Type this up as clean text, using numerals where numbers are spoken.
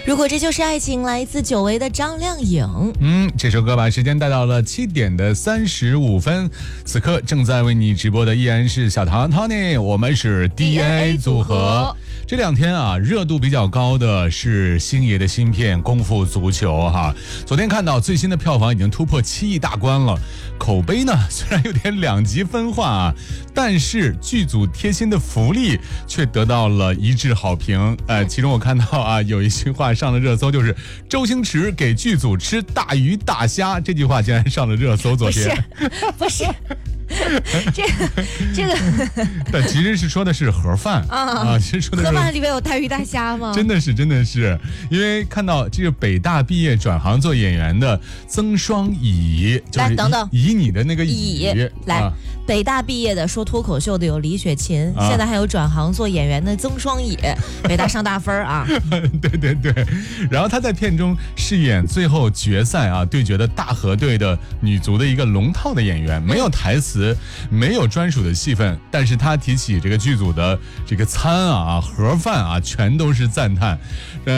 如果这就是爱情，来自久违的张靓颖。 这首歌把时间带到了7点的35分，此刻正在为你直播的依然是小唐 Tony， 我们是 DNA 组合。这2天啊，热度比较高的是星爷的新片《功夫足球》哈。昨天看到最新的票房已经突破7亿大关了，口碑呢虽然有点两极分化啊，但是剧组贴心的福利却得到了一致好评。其中我看到啊，有一句话上了热搜，就是周星驰给剧组吃大鱼大虾，这句话竟然上了热搜。昨天不是这个但其实是说的是盒饭啊，其实说的是盒饭里面有大鱼大虾吗？ 真的是，因为看到这个北大毕业转行做演员的曾双乙， 来等等， 以你的那个乙来。北大毕业的说脱口秀的有李雪琴，现在还有转行做演员的曾双乙，北大上大分啊。 对，然后他在片中饰演最后决赛啊对决的大河队的女足的一个龙套的演员，没有台词，没有专属的戏份，但是他提起这个剧组的这个餐啊盒饭啊，全都是赞叹。